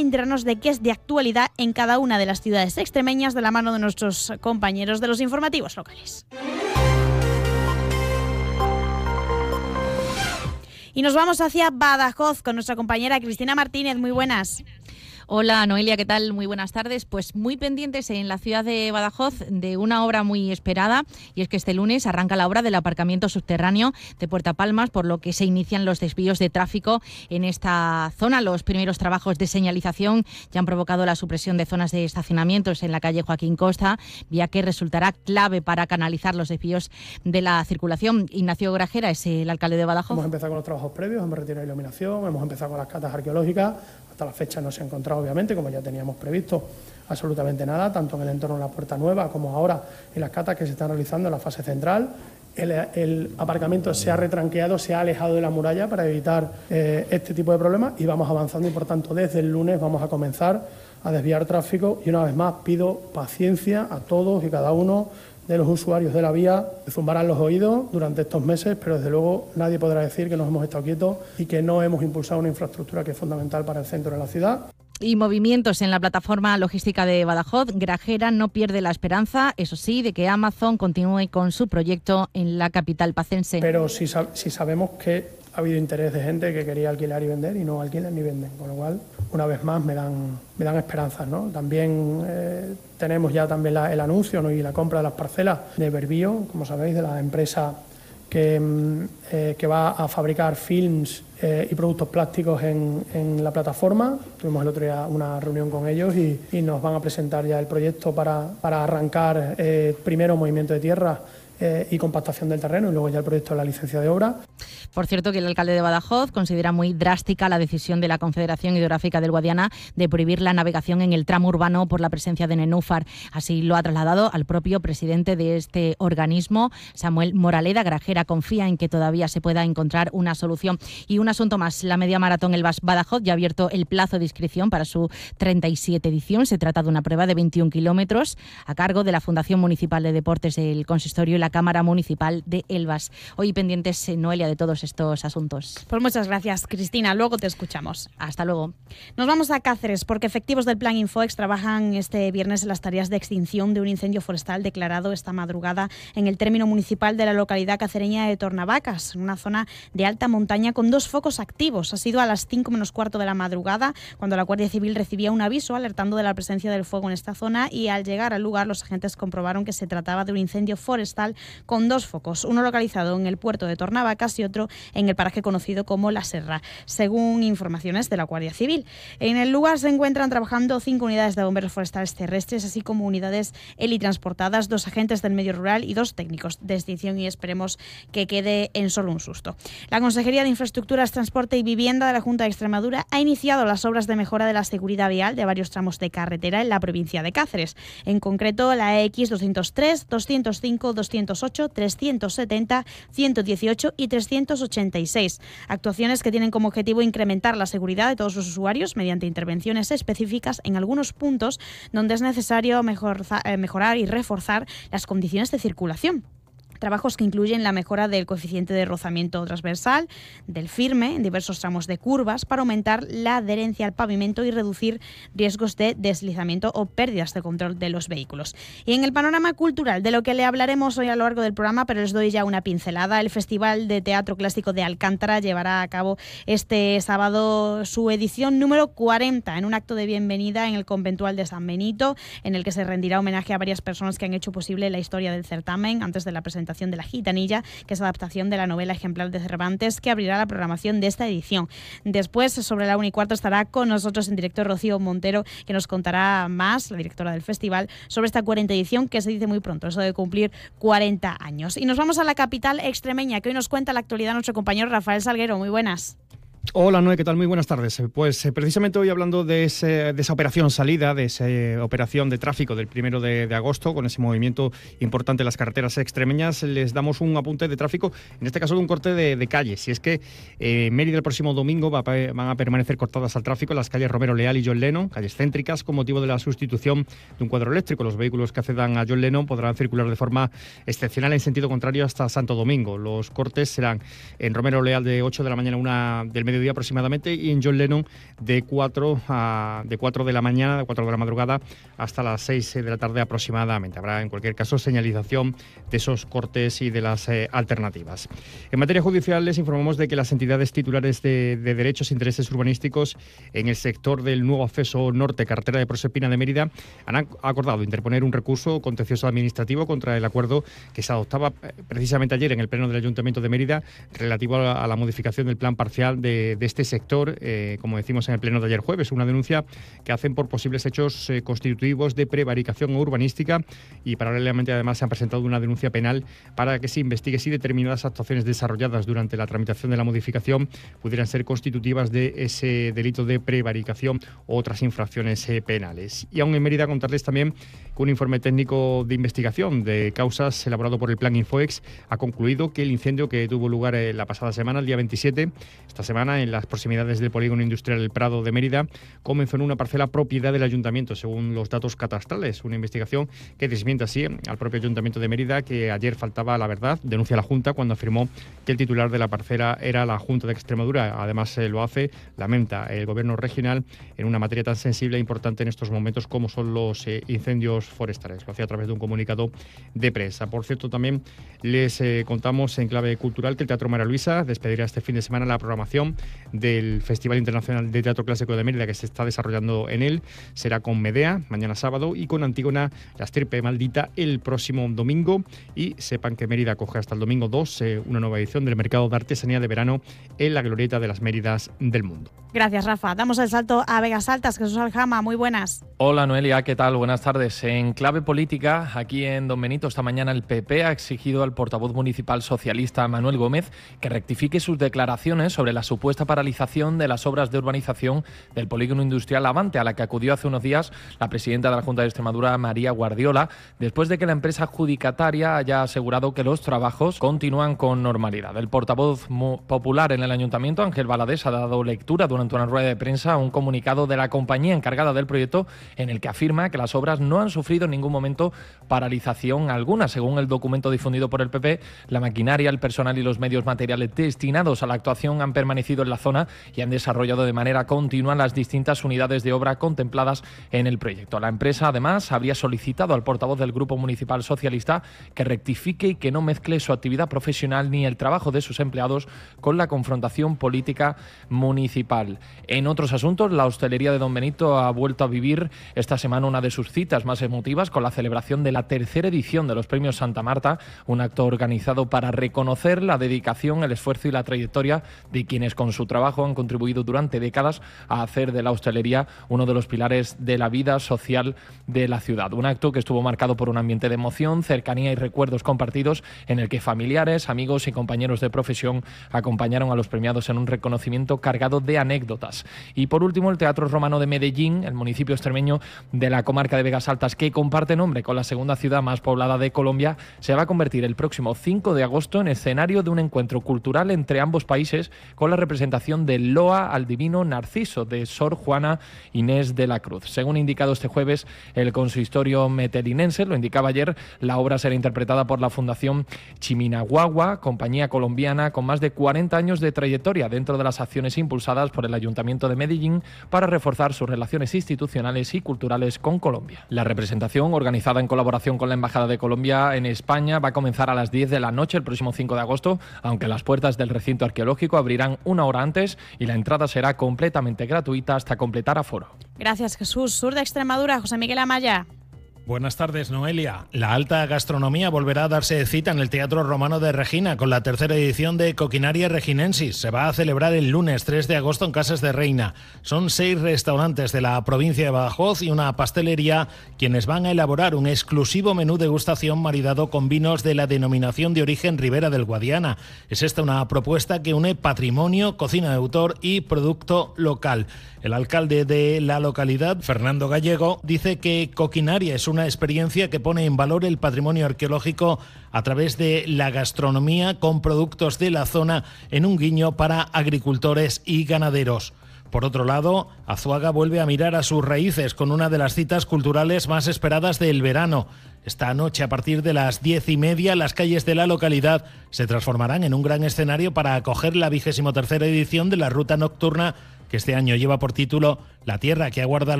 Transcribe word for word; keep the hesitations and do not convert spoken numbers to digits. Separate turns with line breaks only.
enterarnos de qué es de actualidad en cada una de las ciudades extremeñas de la mano de nuestros compañeros de los informativos locales. Y nos vamos hacia Badajoz con nuestra compañera Cristina Martínez. Muy buenas.
Hola Noelia, ¿qué tal? Muy buenas tardes. Pues muy pendientes en la ciudad de Badajoz de una obra muy esperada, y es que este lunes arranca la obra del aparcamiento subterráneo de Puerta Palmas, por lo que se inician los desvíos de tráfico en esta zona. Los primeros trabajos de señalización ya han provocado la supresión de zonas de estacionamientos en la calle Joaquín Costa, vía que resultará clave para canalizar los desvíos de la circulación. Ignacio Grajera es el alcalde de Badajoz.
Hemos empezado con los trabajos previos, hemos retirado la iluminación, hemos empezado con las catas arqueológicas. Hasta la fecha no se ha encontrado, obviamente, como ya teníamos previsto, absolutamente nada, tanto en el entorno de la Puerta Nueva como ahora en las catas que se están realizando en la fase central. El, el aparcamiento se ha retranqueado, se ha alejado de la muralla para evitar eh, este tipo de problemas, y vamos avanzando, y por tanto desde el lunes vamos a comenzar a desviar tráfico. Y una vez más pido paciencia a todos y cada uno de los usuarios de la vía. Zumbarán los oídos durante estos meses, pero desde luego nadie podrá decir que nos hemos estado quietos y que no hemos impulsado una infraestructura que es fundamental para el centro de la ciudad.
Y movimientos en la plataforma logística de Badajoz. Grajera no pierde la esperanza, eso sí, de que Amazon continúe con su proyecto en la capital pacense.
Pero si, si sabemos que ha habido interés de gente que quería alquilar y vender, y no alquilan ni venden, con lo cual, una vez más, me dan, me dan esperanzas, ¿no? También eh, tenemos ya también la, el anuncio, ¿no?, y la compra de las parcelas de Verbio, como sabéis, de la empresa que, eh, que va a fabricar films eh, y productos plásticos en, en la plataforma. Tuvimos el otro día una reunión con ellos y, y nos van a presentar ya el proyecto para, para arrancar eh, primero movimiento de tierra eh, y compactación del terreno, y luego ya el proyecto de la licencia de obra.
Por cierto, que el alcalde de Badajoz considera muy drástica la decisión de la Confederación Hidrográfica del Guadiana de prohibir la navegación en el tramo urbano por la presencia de nenúfar. Así lo ha trasladado al propio presidente de este organismo, Samuel Moraleda. Grajera confía en que todavía se pueda encontrar una solución. Y un asunto más, la media maratón Elbas Badajoz ya ha abierto el plazo de inscripción para su treinta y siete edición. Se trata de una prueba de veintiún kilómetros a cargo de la Fundación Municipal de Deportes del Consistorio y la Cámara Municipal de Elbas. Hoy pendientes, Noelia, de todos estos asuntos.
Pues muchas gracias, Cristina. Luego te escuchamos.
Hasta luego.
Nos vamos a Cáceres, porque efectivos del Plan Infoex trabajan este viernes en las tareas de extinción de un incendio forestal declarado esta madrugada en el término municipal de la localidad cacereña de Tornavacas, en una zona de alta montaña con dos focos activos. Ha sido a las cinco menos cuarto de la madrugada cuando la Guardia Civil recibía un aviso alertando de la presencia del fuego en esta zona, y al llegar al lugar los agentes comprobaron que se trataba de un incendio forestal con dos focos, uno localizado en el puerto de Tornavacas y otro en el paraje conocido como La Serra, según informaciones de la Guardia Civil. En el lugar se encuentran trabajando cinco unidades de bomberos forestales terrestres, así como unidades helitransportadas, dos agentes del medio rural y dos técnicos de extinción, y esperemos que quede en solo un susto. La Consejería de Infraestructuras, Transporte y Vivienda de la Junta de Extremadura ha iniciado las obras de mejora de la seguridad vial de varios tramos de carretera en la provincia de Cáceres. En concreto, la E X doscientos tres, doscientos cinco, doscientos ocho, trescientos setenta, ciento dieciocho y trescientos ochenta y seis. Actuaciones que tienen como objetivo incrementar la seguridad de todos los usuarios mediante intervenciones específicas en algunos puntos donde es necesario mejor, eh, mejorar y reforzar las condiciones de circulación. Trabajos que incluyen la mejora del coeficiente de rozamiento transversal, del firme en diversos tramos de curvas para aumentar la adherencia al pavimento y reducir riesgos de deslizamiento o pérdidas de control de los vehículos. Y en el panorama cultural, de lo que le hablaremos hoy a lo largo del programa, pero les doy ya una pincelada, el Festival de Teatro Clásico de Alcántara llevará a cabo este sábado su edición número cuarenta en un acto de bienvenida en el conventual de San Benito, en el que se rendirá homenaje a varias personas que han hecho posible la historia del certamen antes de la presentación de La Gitanilla, que es adaptación de la novela ejemplar de Cervantes, que abrirá la programación de esta edición. Después, sobre la una y cuarto, estará con nosotros en directo Rocío Montero, que nos contará más, la directora del festival, sobre esta cuarenta edición, que se dice muy pronto, eso de cumplir cuarenta años. Y nos vamos a la capital extremeña, que hoy nos cuenta la actualidad nuestro compañero Rafael Salguero. Muy buenas.
Hola Noé, ¿qué tal? Muy buenas tardes. Pues eh, precisamente hoy hablando de, ese, de esa operación salida, de esa eh, operación de tráfico del primero de, de agosto, con ese movimiento importante en las carreteras extremeñas, les damos un apunte de tráfico, en este caso de un corte de, de calles. Y es que eh, en Mérida el próximo domingo va, van a permanecer cortadas al tráfico las calles Romero Leal y John Lennon, calles céntricas, con motivo de la sustitución de un cuadro eléctrico. Los vehículos que accedan a John Lennon podrán circular de forma excepcional en sentido contrario hasta Santo Domingo. Los cortes serán en Romero Leal de ocho de la mañana a una del mediodía mediodía aproximadamente, y en John Lennon de cuatro, a, de cuatro de la mañana, de cuatro de la madrugada hasta las seis de la tarde aproximadamente. Habrá en cualquier caso señalización de esos cortes y de las eh, alternativas. En materia judicial les informamos de que las entidades titulares de, de derechos e intereses urbanísticos en el sector del nuevo acceso norte, carretera de Prosepina de Mérida, han acordado interponer un recurso contencioso administrativo contra el acuerdo que se adoptaba precisamente ayer en el Pleno del Ayuntamiento de Mérida relativo a la, a la modificación del plan parcial de, de este sector, eh, como decimos en el Pleno de ayer jueves, una denuncia que hacen por posibles hechos eh, constitutivos de prevaricación urbanística, y paralelamente además se han presentado una denuncia penal para que se investigue si determinadas actuaciones desarrolladas durante la tramitación de la modificación pudieran ser constitutivas de ese delito de prevaricación o otras infracciones eh, penales. Y aún en Mérida contarles también que un informe técnico de investigación de causas elaborado por el Plan Infoex ha concluido que el incendio que tuvo lugar eh, la pasada semana, el día veintisiete, esta semana en las proximidades del polígono industrial El Prado de Mérida, comenzó en una parcela propiedad del ayuntamiento, según los datos catastrales. Una investigación que desmiente así al propio ayuntamiento de Mérida, que ayer faltaba la verdad, denuncia a la Junta cuando afirmó que el titular de la parcela era la Junta de Extremadura. Además eh, lo hace, lamenta el gobierno regional en una materia tan sensible e importante en estos momentos como son los eh, incendios forestales. Lo hacía a través de un comunicado de prensa. Por cierto, también les eh, contamos en clave cultural que el Teatro María Luisa despedirá este fin de semana la programación del Festival Internacional de Teatro Clásico de Mérida, que se está desarrollando en él. Será con Medea mañana sábado y con Antígona, la estirpe maldita, el próximo domingo. Y sepan que Mérida acoge hasta el domingo dos eh, una nueva edición del Mercado de Artesanía de Verano en la Glorieta de las Méridas del Mundo.
Gracias, Rafa. Damos el salto a Vegas Altas. Jesús Aljama, muy buenas.
Hola, Noelia, ¿qué tal? Buenas tardes. En clave política, aquí en Don Benito, esta mañana el P P ha exigido al portavoz municipal socialista Manuel Gómez que rectifique sus declaraciones sobre la supuesta paralización de las obras de urbanización del polígono industrial Avante, a la que acudió hace unos días la presidenta de la Junta de Extremadura, María Guardiola, después de que la empresa adjudicataria haya asegurado que los trabajos continúan con normalidad. El portavoz popular en el ayuntamiento, Ángel Valadés, ha dado lectura durante una rueda de prensa a un comunicado de la compañía encargada del proyecto en el que afirma que las obras no han sufrido en ningún momento paralización alguna. Según el documento difundido por el P P, la maquinaria, el personal y los medios materiales destinados a la actuación han permanecido en la zona y han desarrollado de manera continua las distintas unidades de obra contempladas en el proyecto. La empresa, además, habría solicitado al portavoz del Grupo Municipal Socialista que rectifique y que no mezcle su actividad profesional ni el trabajo de sus empleados con la confrontación política municipal. En otros asuntos, la hostelería de Don Benito ha vuelto a vivir esta semana una de sus citas más emotivas con la celebración de la tercera edición de los Premios Santa Marta, un acto organizado para reconocer la dedicación, el esfuerzo y la trayectoria de quienes con su trabajo han contribuido durante décadas a hacer de la hostelería uno de los pilares de la vida social de la ciudad. Un acto que estuvo marcado por un ambiente de emoción, cercanía y recuerdos compartidos, en el que familiares, amigos y compañeros de profesión acompañaron a los premiados en un reconocimiento cargado de anécdotas. Y por último, el Teatro Romano de Medellín, el municipio extremeño de la comarca de Vegas Altas, que comparte nombre con la segunda ciudad más poblada de Colombia, se va a convertir el próximo cinco de agosto en escenario de un encuentro cultural entre ambos países con la representación del Loa al Divino Narciso de Sor Juana Inés de la Cruz. Según indicado este jueves el consistorio metelinense, lo indicaba ayer, la obra será interpretada por la Fundación Chiminaguagua, compañía colombiana con más de cuarenta años de trayectoria dentro de las acciones impulsadas por el Ayuntamiento de Medellín para reforzar sus relaciones institucionales y culturales con Colombia. La representación, organizada en colaboración con la Embajada de Colombia en España, va a comenzar a las diez de la noche el próximo cinco de agosto, aunque las puertas del recinto arqueológico abrirán una hora antes y la entrada será completamente gratuita hasta completar aforo.
Gracias, Jesús. Sur de Extremadura, José Miguel Amaya.
Buenas tardes, Noelia. La alta gastronomía volverá a darse cita en el Teatro Romano de Regina con la tercera edición de Coquinaria Reginensis. Se va a celebrar el lunes tres de agosto en Casas de Reina. Son seis restaurantes de la provincia de Badajoz y una pastelería quienes van a elaborar un exclusivo menú degustación maridado con vinos de la denominación de origen Ribera del Guadiana. Es esta una propuesta que une patrimonio, cocina de autor y producto local. El alcalde de la localidad, Fernando Gallego, dice que Coquinaria es una experiencia que pone en valor el patrimonio arqueológico a través de la gastronomía con productos de la zona en un guiño para agricultores y ganaderos. Por otro lado, Azuaga vuelve a mirar a sus raíces con una de las citas culturales más esperadas del verano. Esta noche, a partir de las diez y media, las calles de la localidad se transformarán en un gran escenario para acoger la vigésimo tercera edición de la ruta nocturna que este año lleva por título La tierra que aguarda